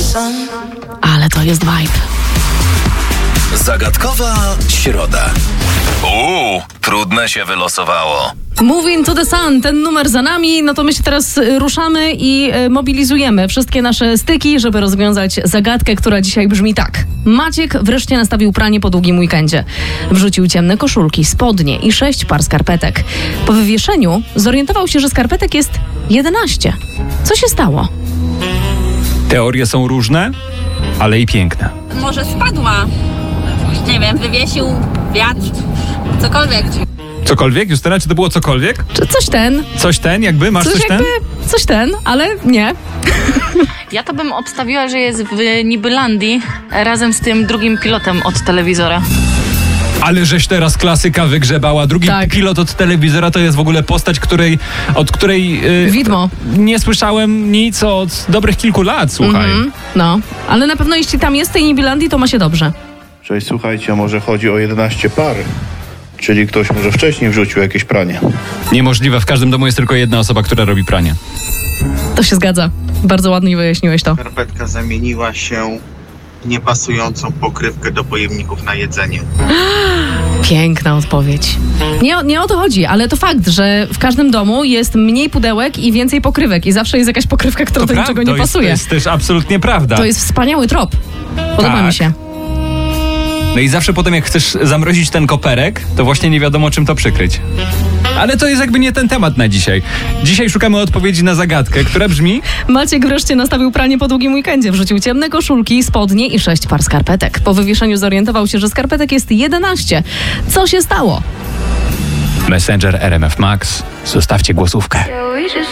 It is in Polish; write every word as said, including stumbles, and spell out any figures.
Ale to jest vibe. Zagadkowa środa. Uuu, trudne się wylosowało. Moving to the Sun, ten numer za nami, no to my się teraz ruszamy i mobilizujemy wszystkie nasze styki, żeby rozwiązać zagadkę, która dzisiaj brzmi tak. Maciek wreszcie nastawił pranie po długim weekendzie. Wrzucił ciemne koszulki, spodnie i sześć par skarpetek. Po wywieszeniu zorientował się, że skarpetek jest jedenaście. Co się stało? Teorie są różne, ale i piękne. Może spadła. Nie wiem, wywiesił wiatr, cokolwiek. Cokolwiek? Justyna, czy to było cokolwiek? Czy coś ten? Coś ten jakby? Masz coś, Coś ten? jakby, coś ten, ale nie. Ja to bym obstawiła, że jest w Nibylandii razem z tym drugim pilotem od telewizora. Ale żeś teraz klasyka wygrzebała. Drugi Tak. pilot od telewizora to jest w ogóle postać, której, od której yy, Widmo. nie słyszałem nic od dobrych kilku lat, słuchaj. Mhm, no, ale na pewno jeśli tam jest w tej Nibilandii, to ma się dobrze. Cześć, słuchajcie, może chodzi o jedenaście par. Czyli ktoś może wcześniej wrzucił jakieś pranie. Niemożliwe, w każdym domu jest tylko jedna osoba, która robi pranie. To się zgadza. Bardzo ładnie wyjaśniłeś to. Skarpetka zamieniła się w niepasującą pokrywkę do pojemników na jedzenie. Piękna odpowiedź. Nie, nie o to chodzi, ale to fakt, że w każdym domu jest mniej pudełek i więcej pokrywek i zawsze jest jakaś pokrywka, która do niczego nie to jest, pasuje. to jest też absolutnie prawda. To jest wspaniały trop. Podoba Tak. mi się. No i zawsze potem jak chcesz zamrozić ten koperek, to właśnie nie wiadomo czym to przykryć. Ale to jest jakby nie ten temat na dzisiaj. Dzisiaj szukamy odpowiedzi na zagadkę, która brzmi... Maciek wreszcie nastawił pranie po długim weekendzie. Wrzucił ciemne koszulki, spodnie i sześć par skarpetek. Po wywieszeniu zorientował się, że skarpetek jest jedenaście. Co się stało? Messenger R M F Max. Zostawcie głosówkę.